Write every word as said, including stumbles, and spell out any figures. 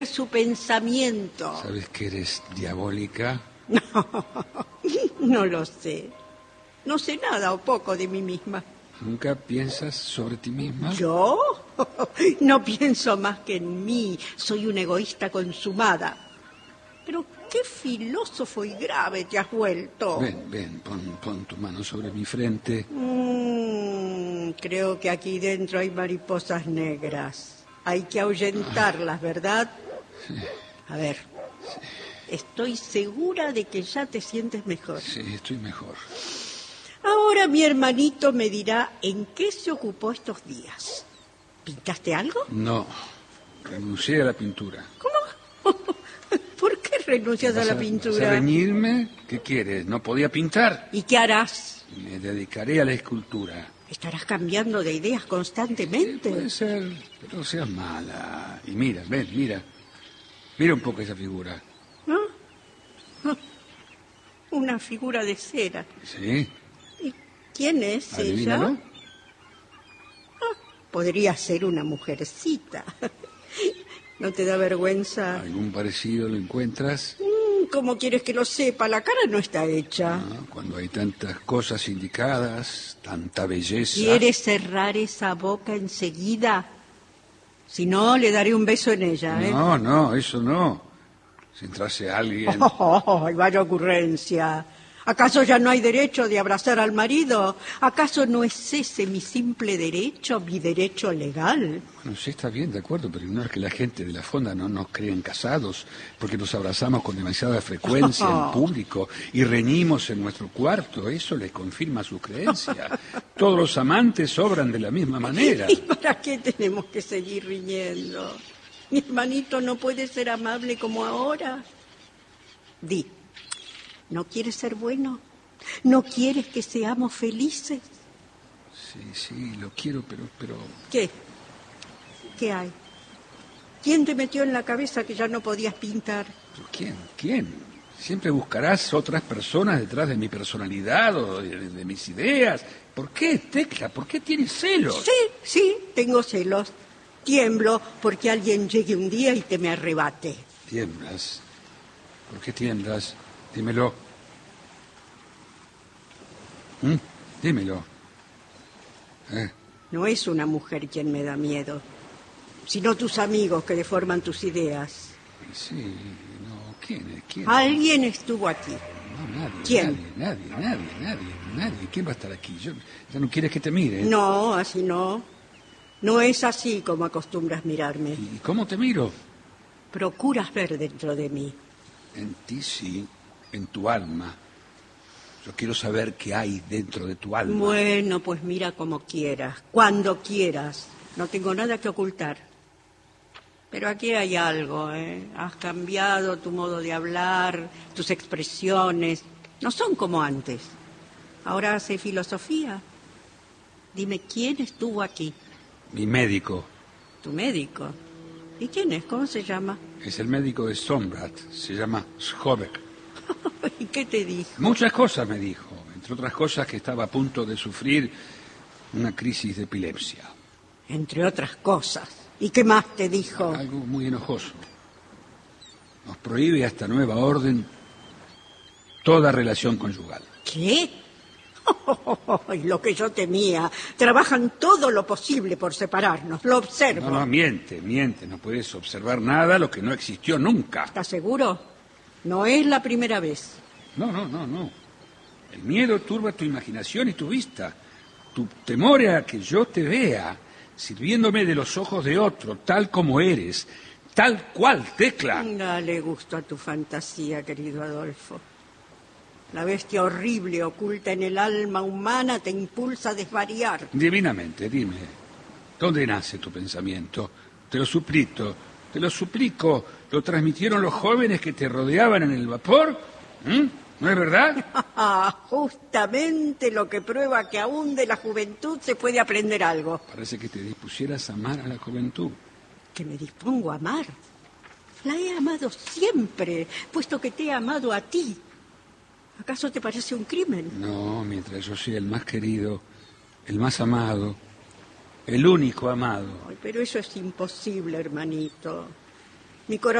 su pensamiento. ¿Sabes que eres diabólica? No, no lo sé. No sé nada o poco de mí misma. ¿Nunca piensas sobre ti misma? ¿Yo? No pienso más que en mí. Soy una egoísta consumada. Pero qué filósofo y grave te has vuelto. Ven, ven, pon, pon tu mano sobre mi frente. Mm, creo que aquí dentro hay mariposas negras. Hay que ahuyentarlas, ¿verdad? Sí. A ver, sí. Estoy segura de que ya te sientes mejor. Sí, estoy mejor. Ahora mi hermanito me dirá en qué se ocupó estos días. ¿Pintaste algo? No, renuncié a la pintura. ¿Cómo? ¿Por qué renuncias a la pintura? ¿Vas a reñirme? ¿Qué quieres? ¿No podía pintar? ¿Y qué harás? Me dedicaré a la escultura. ¿Estarás cambiando de ideas constantemente? Sí, puede ser, pero no seas mala. Y mira, ven, mira. Mira un poco esa figura. ¿No? Una figura de cera. Sí. ¿Y quién es Adivínalo. ella? Ah, podría ser una mujercita. ¿No te da vergüenza? ¿Algún parecido lo encuentras? Mm, ¿Cómo quieres que lo sepa? La cara no está hecha. Ah, cuando hay tantas cosas indicadas, tanta belleza. ¿Quieres cerrar esa boca enseguida? Si no, le daré un beso en ella, ¿eh? No, no, eso no. Si entrase alguien... Oh, oh, oh, vaya ocurrencia. ¿Acaso ya no hay derecho de abrazar al marido? ¿Acaso no es ese mi simple derecho, mi derecho legal? Bueno, sí está bien, de acuerdo, pero no es que la gente de la fonda no nos creen casados, porque nos abrazamos con demasiada frecuencia en público y reñimos en nuestro cuarto. Eso le confirma su creencia. Todos los amantes obran de la misma manera. ¿Y para qué tenemos que seguir riñendo? ¿Mi hermanito no puede ser amable como ahora? Di. ¿No quieres ser bueno? ¿No quieres que seamos felices? Sí, sí, lo quiero, pero, pero... ¿Qué? ¿Qué hay? ¿Quién te metió en la cabeza que ya no podías pintar? ¿Pero quién? ¿Quién? Siempre buscarás otras personas detrás de mi personalidad o de, de mis ideas. ¿Por qué, Tecla? ¿Por qué tienes celos? Sí, sí, tengo celos. Tiemblo porque alguien llegue un día y te me arrebate. ¿Tiemblas? ¿Por qué tiemblas? Dímelo. ¿Mm? Dímelo. ¿Eh? No es una mujer quien me da miedo, sino tus amigos que deforman tus ideas. Sí, no, ¿quién es? ¿Quién? Alguien estuvo aquí. No, nadie. ¿Quién? Nadie, nadie, nadie, nadie, nadie. ¿Quién va a estar aquí? Yo, ¿ya no quieres que te mire? No, así no. No es así como acostumbras mirarme. ¿Y cómo te miro? Procuras ver dentro de mí. En ti sí, en tu alma. Yo quiero saber qué hay dentro de tu alma. Bueno, pues mira como quieras, cuando quieras. No tengo nada que ocultar. Pero aquí hay algo, ¿eh? Has cambiado tu modo de hablar, tus expresiones. No son como antes. Ahora hace filosofía. Dime, ¿quién estuvo aquí? Mi médico. ¿Tu médico? ¿Y quién es? ¿Cómo se llama? Es el médico de Sombrat. Se llama Schobek. ¿Y qué te dijo? Muchas cosas me dijo. Entre otras cosas que estaba a punto de sufrir una crisis de epilepsia. Entre otras cosas. ¿Y qué más te dijo? Algo muy enojoso. Nos prohíbe a esta nueva orden toda relación conyugal. ¿Qué? Oh, lo que yo temía. Trabajan todo lo posible por separarnos. Lo observo. No, no, miente, miente. No puedes observar nada lo que no existió nunca. ¿Estás seguro? No es la primera vez. No, no, no, no. El miedo turba tu imaginación y tu vista. Tu temor a que yo te vea sirviéndome de los ojos de otro, tal como eres, tal cual, Tecla. Dale gusto a tu fantasía, querido Adolfo. La bestia horrible oculta en el alma humana te impulsa a desvariar. Divinamente, dime, ¿dónde nace tu pensamiento? Te lo suplico, te lo suplico. ¿Lo transmitieron los jóvenes que te rodeaban en el vapor? ¿Mm? ¿No es verdad? Justamente lo que prueba que aún de la juventud se puede aprender algo. Parece que te dispusieras a amar a la juventud. ¿Que me dispongo a amar? La he amado siempre, puesto que te he amado a ti. ¿Acaso te parece un crimen? No, mientras yo sea el más querido, el más amado, el único amado. Ay, pero eso es imposible, hermanito. Mi corazón